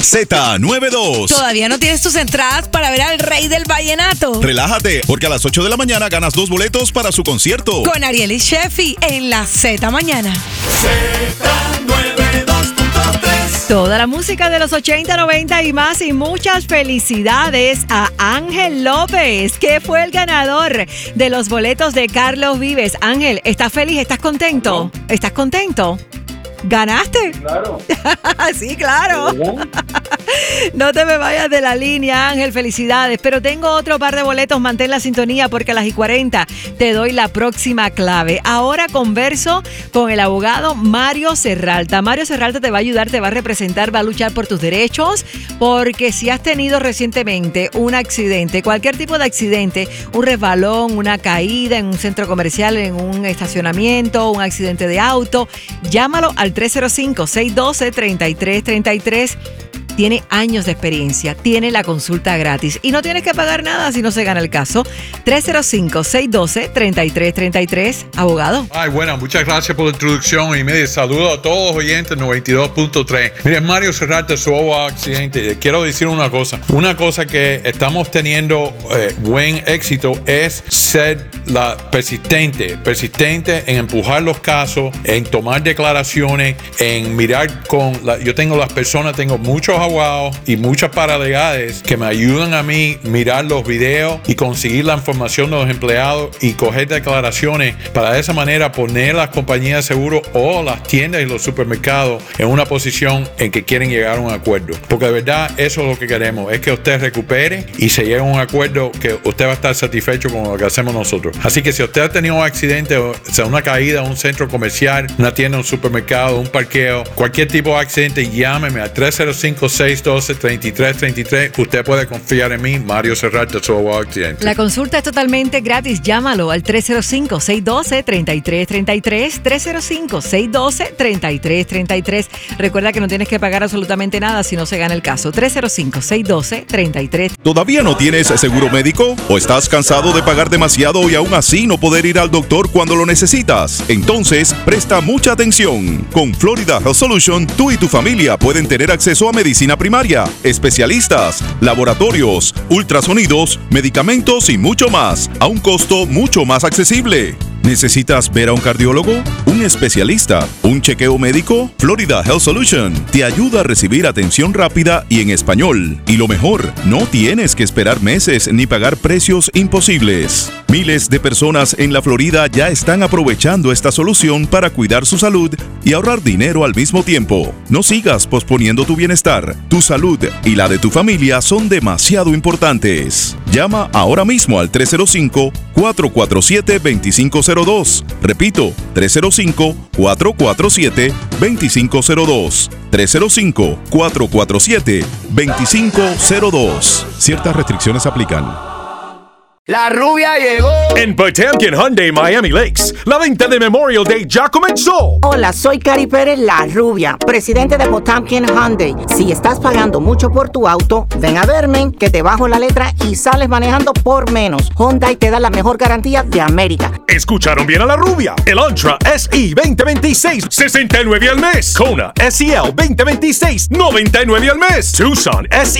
Z92. ¿Todavía no tienes tus entradas para ver al rey del vallenato? Relájate, porque a las 8 de la mañana ganas 2 boletos para su concierto. Con Ariel y Sheffy en la Z Mañana. Z92.3. Toda la música de los 80, 90 y más, y muchas felicidades a Ángel López, que fue el ganador de los boletos de Carlos Vives. Ángel, ¿estás feliz? ¿Estás contento? No. ¿Estás contento? ¿Ganaste? Claro. Sí, claro. No te me vayas de la línea, Ángel, felicidades. Pero tengo otro par de boletos, mantén la sintonía porque a las 1:40 te doy la próxima clave. Ahora converso con el abogado Mario Serralta. Mario Serralta te va a ayudar, te va a representar, va a luchar por tus derechos, porque si has tenido recientemente un accidente, cualquier tipo de accidente, un resbalón, una caída en un centro comercial, en un estacionamiento, un accidente de auto, llámalo al 305-612-3333. Tiene años de experiencia, tiene la consulta gratis y no tienes que pagar nada si no se gana el caso. 305-612-3333. Abogado. Ay, bueno, muchas gracias por la introducción y me saludo a todos los oyentes 92.3. Miren, Mario Serralta, su accidente. Quiero decir una cosa que estamos teniendo buen éxito es ser persistente en empujar los casos, en tomar declaraciones, en mirar yo tengo muchos abogados y muchas paralegales que me ayudan a mí mirar los videos y conseguir la información de los empleados y coger declaraciones para de esa manera poner las compañías de seguro o las tiendas y los supermercados en una posición en que quieren llegar a un acuerdo, porque de verdad eso es lo que queremos, es que usted recupere y se llegue a un acuerdo que usted va a estar satisfecho con lo que hacemos nosotros. Así que si usted ha tenido un accidente, o sea, una caída en un centro comercial, una tienda, un supermercado, un parqueo, cualquier tipo de accidente, llámeme al 305-612-3333. Usted puede confiar en mí, Mario Serralta, su abogado accidente. La consulta es totalmente gratis. Llámalo al 305-612-3333. 305-612-3333. Recuerda que no tienes que pagar absolutamente nada si no se gana el caso. 305-612-3333. ¿Todavía no tienes seguro médico? ¿O estás cansado de pagar demasiado y aún así no poder ir al doctor cuando lo necesitas? Entonces, presta mucha atención. Con Florida Health Solution, tú y tu familia pueden tener acceso a medicina primaria, especialistas, laboratorios, ultrasonidos, medicamentos y mucho más, a un costo mucho más accesible. ¿Necesitas ver a un cardiólogo? ¿Un especialista? ¿Un chequeo médico? Florida Health Solution te ayuda a recibir atención rápida y en español. Y lo mejor, no tienes que esperar meses ni pagar precios imposibles. Miles de personas en la Florida ya están aprovechando esta solución para cuidar su salud y ahorrar dinero al mismo tiempo. No sigas posponiendo tu bienestar. Tu salud y la de tu familia son demasiado importantes. Llama ahora mismo al 305-447-2502. Repito, 305-447-2502. 305-447-2502. Ciertas restricciones aplican. La rubia llegó. En Potemkin Hyundai Miami Lakes, la venta de Memorial Day ya comenzó. Hola, soy Cari Pérez, la rubia, presidente de Potemkin Hyundai. Si estás pagando mucho por tu auto, ven a verme, que te bajo la letra y sales manejando por menos. Hyundai te da la mejor garantía de América. ¿Escucharon bien a la rubia? El Antra SE 2026, $69 al mes. Kona SEL 2026, $99 al mes. Tucson SE